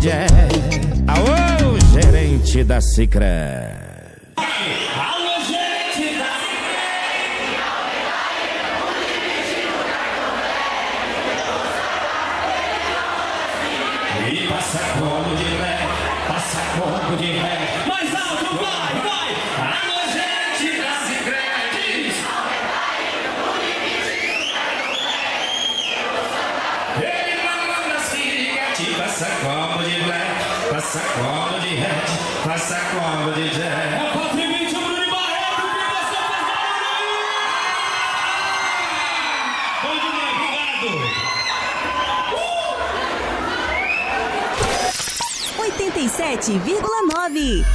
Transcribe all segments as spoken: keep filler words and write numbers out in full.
Jé. Aô, gerente da Sicredi. E passa como de ré, passa como de ré. Mais alto, vai, vai! Alô, gente da Sicredi! Ele manda as filhas, passa como de ré, passa como de ré, passa como de ré. É o quatro e vinte, o Bruno Barreto, que você faz barulho! Bom dia, obrigado! oitenta e sete vírgula nove.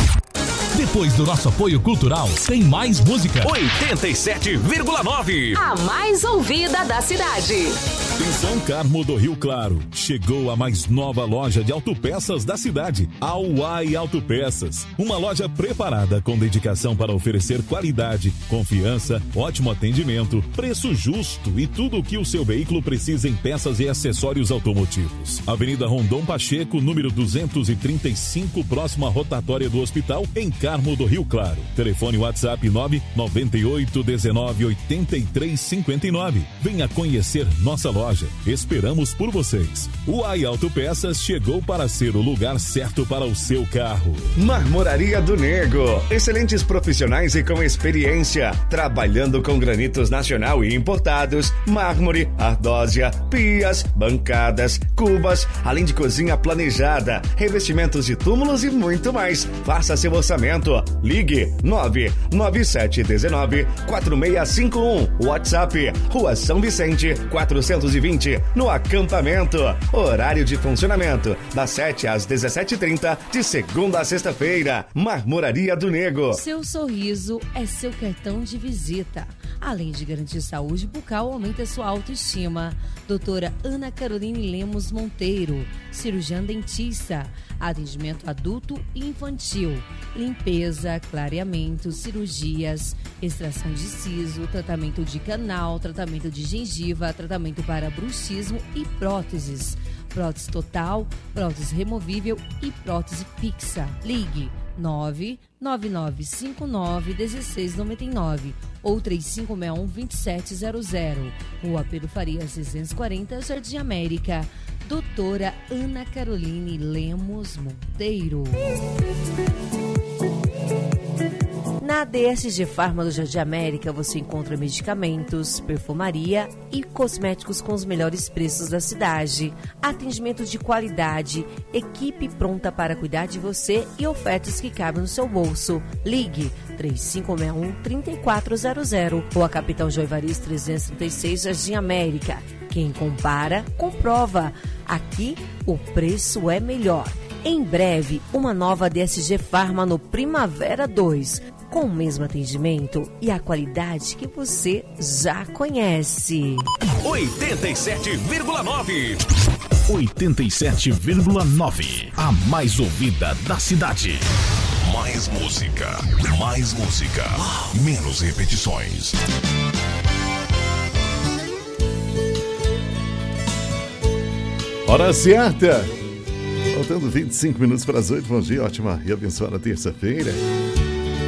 Depois do nosso apoio cultural, tem mais música. oitenta e sete vírgula nove. A mais ouvida da cidade. Em São Carmo do Rio Claro, chegou a mais nova loja de autopeças da cidade, a Uai Autopeças. Uma loja preparada com dedicação para oferecer qualidade, confiança, ótimo atendimento, preço justo e tudo o que o seu veículo precisa em peças e acessórios automotivos. Avenida Rondon Pacheco, número duzentos e trinta e cinco, próximo à rotatória do hospital, em Carmo do Rio Claro. Telefone WhatsApp nove nove oito um nove oito três cinco nove. Venha conhecer nossa loja. Esperamos por vocês. O Uai Autopeças chegou para ser o lugar certo para o seu carro. Marmoraria do Nego. Excelentes profissionais e com experiência. Trabalhando com granitos nacional e importados, mármore, ardósia, pias, bancadas, cubas, além de cozinha planejada, revestimentos de túmulos e muito mais. Faça seu orçamento. Ligue nove nove sete um nove quatro seis cinco um. WhatsApp Rua São Vicente quatrocentos e vinte, no acampamento. Horário de funcionamento das sete às dezessete e trinta, de segunda a sexta-feira. Marmoraria do Nego. Seu sorriso é seu cartão de visita. Além de garantir saúde bucal, aumenta sua autoestima. Doutora Ana Caroline Lemos Monteiro, cirurgiã dentista, atendimento adulto e infantil, limpeza, clareamento, cirurgias, extração de siso, tratamento de canal, tratamento de gengiva, tratamento para bruxismo e próteses. Prótese total, prótese removível e prótese fixa. Ligue nove nove nove cinco nove um seis nove nove ou três cinco seis um, dois sete zero zero. Rua Pedro Farias seiscentos e quarenta, Jardim América. Doutora Ana Caroline Lemos Monteiro. Na D S G Farma do Jardim América você encontra medicamentos, perfumaria e cosméticos com os melhores preços da cidade. Atendimento de qualidade, equipe pronta para cuidar de você e ofertas que cabem no seu bolso. Ligue três cinco seis um, três quatro zero zero ou a Capitão Joivaris trezentos e trinta e seis, Jardim América. Quem compara, comprova. Aqui o preço é melhor. Em breve, uma nova D S G Farma no Primavera dois, com o mesmo atendimento e a qualidade que você já conhece. oitenta e sete vírgula nove. oitenta e sete vírgula nove. A mais ouvida da cidade. Mais música, mais música, menos repetições. Hora certa! Faltando vinte e cinco minutos para as oito. Bom dia, ótima e abençoada terça-feira.